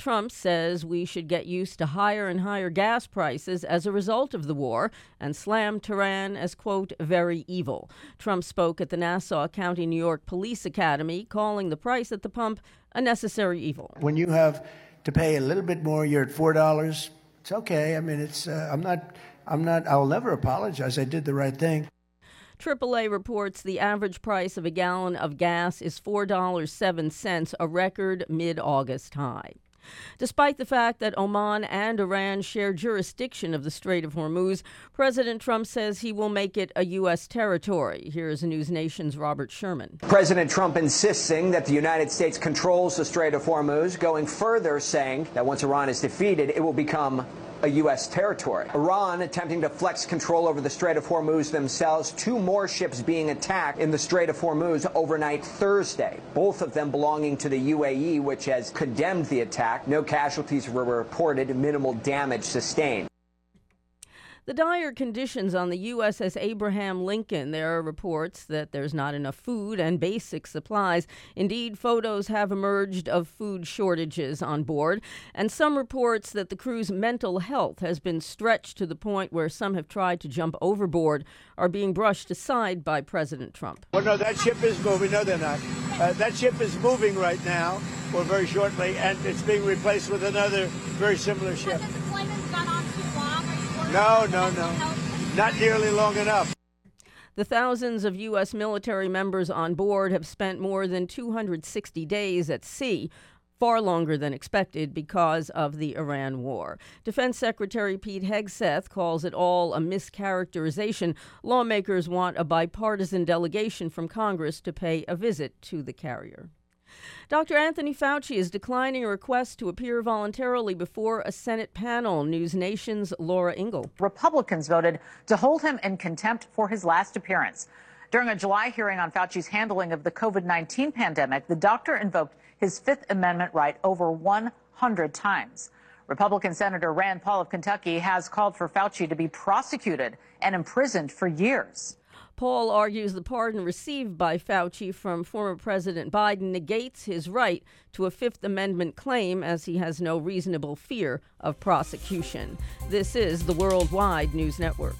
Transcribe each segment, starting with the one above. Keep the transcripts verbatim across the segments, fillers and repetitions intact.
Trump says we should get used to higher and higher gas prices as a result of the war and slammed Tehran as, quote, very evil. Trump spoke at the Nassau County, New York Police Academy, calling the price at the pump a necessary evil. When you have to pay a little bit more, you're at four dollars. It's okay. I mean, it's uh, I'm not I'm not I'll never apologize. I did the right thing. triple A reports the average price of a gallon of gas is four dollars and seven cents, a record mid-August high. Despite the fact that Oman and Iran share jurisdiction of the Strait of Hormuz, President Trump says he will make it a U S territory. Here's News Nation's Robert Sherman. President Trump insisting that the United States controls the Strait of Hormuz, going further saying that once Iran is defeated, it will become a U S territory. Iran attempting to flex control over the Strait of Hormuz themselves. Two more ships being attacked in the Strait of Hormuz overnight Thursday, both of them belonging to the U A E, which has condemned the attack. No casualties were reported, minimal damage sustained. The dire conditions on the U S S Abraham Lincoln. There are reports that there's not enough food and basic supplies. Indeed, photos have emerged of food shortages on board, and some reports that the crew's mental health has been stretched to the point where some have tried to jump overboard are being brushed aside by President Trump. Well, no, that ship is moving. No, they're not. Uh, that ship is moving right now, or very shortly, and it's being replaced with another very similar ship. Has the deployment's gone on too long? No, no, no. Not nearly long enough. The thousands of U S military members on board have spent more than two hundred sixty days at sea, far longer than expected because of the Iran war. Defense Secretary Pete Hegseth calls it all a mischaracterization. Lawmakers want a bipartisan delegation from Congress to pay a visit to the carrier. Doctor Anthony Fauci is declining a request to appear voluntarily before a Senate panel. News Nation's Laura Ingle. Republicans voted to hold him in contempt for his last appearance. During a July hearing on Fauci's handling of the COVID nineteen pandemic, the doctor invoked his Fifth Amendment right over one hundred times. Republican Senator Rand Paul of Kentucky has called for Fauci to be prosecuted and imprisoned for years. Paul argues the pardon received by Fauci from former President Biden negates his right to a Fifth Amendment claim, as he has no reasonable fear of prosecution. This is the Worldwide News Network.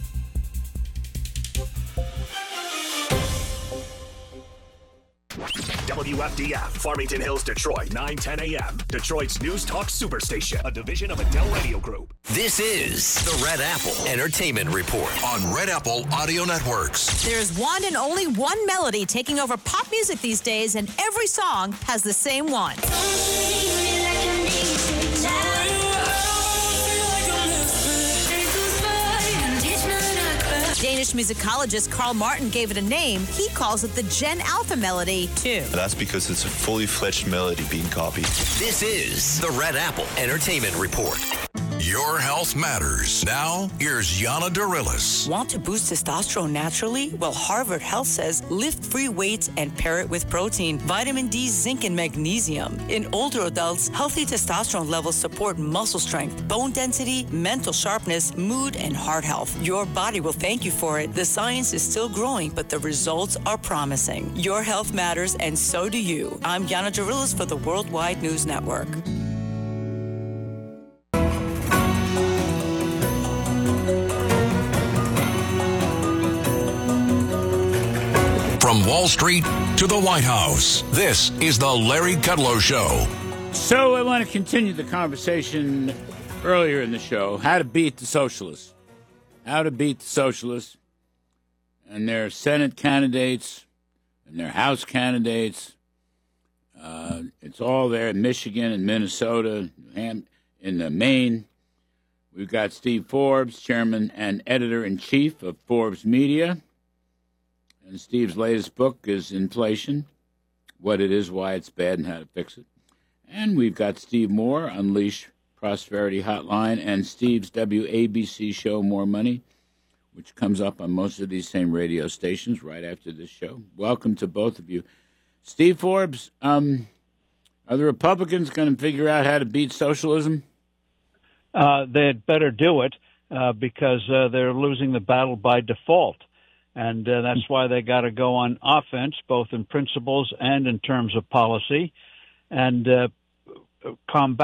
W F D F, Farmington Hills, Detroit, nine ten a.m. Detroit's News Talk Superstation, a division of Adele Radio Group. This is the Red Apple Entertainment Report on Red Apple Audio Networks. There's one and only one melody taking over pop music these days, and every song has the same one. Danish musicologist Carl Martin gave it a name. He calls it the Gen Alpha melody, too. That's because it's a fully fledged melody being copied. This is the Red Apple Entertainment Report. Your health matters. Now, here's Yana Dorillis. Want to boost testosterone naturally? Well, Harvard Health says lift free weights and pair it with protein, vitamin D, zinc, and magnesium. In older adults, healthy testosterone levels support muscle strength, bone density, mental sharpness, mood, and heart health. Your body will thank you for it. The science is still growing, but the results are promising. Your health matters, and so do you. I'm Yana Dorillis for the Worldwide News Network. From Wall Street to the White House, this is the Larry Kudlow Show. So I want to continue the conversation earlier in the show, how to beat the socialists. How to beat the socialists and their Senate candidates and their House candidates. Uh, it's all there in Michigan and Minnesota, in uh, Maine. We've got Steve Forbes, chairman and editor-in-chief of Forbes Media. And Steve's latest book is Inflation, What It Is, Why It's Bad, and How to Fix It. And we've got Steve Moore, Unleash Prosperity Hotline, and Steve's W A B C show, More Money, which comes up on most of these same radio stations right after this show. Welcome to both of you. Steve Forbes, um, are the Republicans going to figure out how to beat socialism? Uh, they'd better do it uh, because uh, they're losing the battle by default. And uh, that's why they got to go on offense, both in principles and in terms of policy, and uh, combat